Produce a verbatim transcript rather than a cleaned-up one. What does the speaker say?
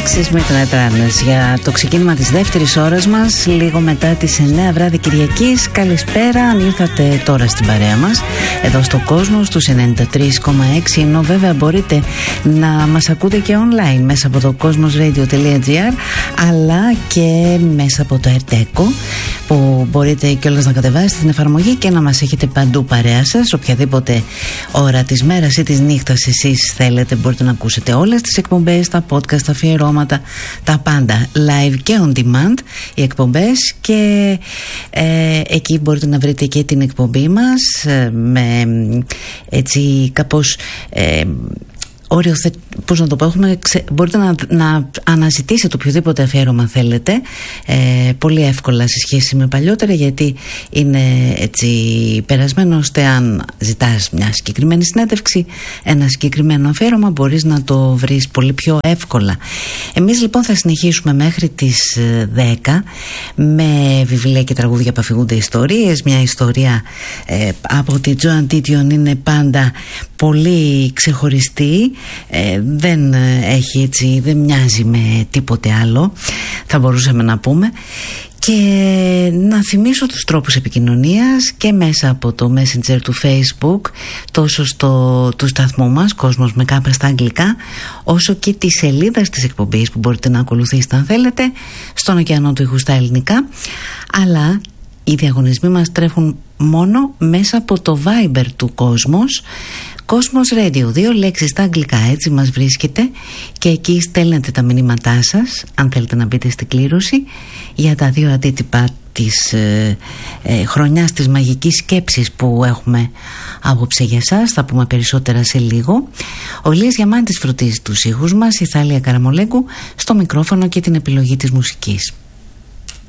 Alexis Mitranetrannes για το ξεκίνημα της δεύτερης ώρας μας, λίγο μετά τις εννέα βράδυ Κυριακής. Καλησπέρα, αν ήρθατε τώρα στην παρέα μας εδώ στο κόσμο στους ενενήντα τρία κόμμα έξι, ενώ βέβαια μπορείτε να μας ακούτε και online μέσα από το cosmosradio.gr αλλά και μέσα από το Erteco, που μπορείτε κιόλας να κατεβάσετε την εφαρμογή και να μας έχετε παντού παρέα σας, οποιαδήποτε ώρα της μέρας ή της νύχτας εσείς θέλετε. Μπορείτε να ακούσετε όλες τις εκπομπές, τα podcast, τα αφιερώματα, τα πάντα live και on demand οι εκπομπές, και ε, εκεί μπορείτε να βρείτε και την εκπομπή μας ε, με έτσι κάπως ε, όριο, πώς να το πω, έχουμε, ξε, μπορείτε να, να αναζητήσετε οποιοδήποτε αφιέρωμα θέλετε ε, πολύ εύκολα σε σχέση με παλιότερα, γιατί είναι έτσι περασμένο, ώστε αν ζητάς μια συγκεκριμένη συνέντευξη, ένα συγκεκριμένο αφιέρωμα, μπορείς να το βρεις πολύ πιο εύκολα. Εμείς λοιπόν θα συνεχίσουμε μέχρι τις δέκα με βιβλία και τραγούδια που αφηγούνται ιστορίες. Μια ιστορία ε, από τη Joan Didion είναι πάντα πολύ ξεχωριστή, ε, δεν έχει έτσι, δεν μοιάζει με τίποτε άλλο, θα μπορούσαμε να πούμε. Και να θυμίσω τους τρόπους επικοινωνίας και μέσα από το Messenger του Facebook, τόσο στο, του σταθμού μας Κόσμος με κάπα στα αγγλικά, όσο και τη σελίδα της εκπομπής που μπορείτε να ακολουθήσετε αν θέλετε, στον ωκεανό του ήχου στα ελληνικά. Αλλά οι διαγωνισμοί μας τρέχουν μόνο μέσα από το Viber του Κόσμος, Cosmos Radio, δύο λέξεις στα αγγλικά, έτσι μας βρίσκεται, και εκεί στέλνετε τα μηνύματά σας αν θέλετε να μπείτε στην κλήρωση για τα δύο αντίτυπα της ε, ε, χρονιάς της μαγικής σκέψης που έχουμε απόψε για σας. Θα πούμε περισσότερα σε λίγο. Ο Ηλίας Διαμάντης φροντίζει τους ήχους μας, η Θάλια Καραμολέγκου στο μικρόφωνο και την επιλογή της μουσικής.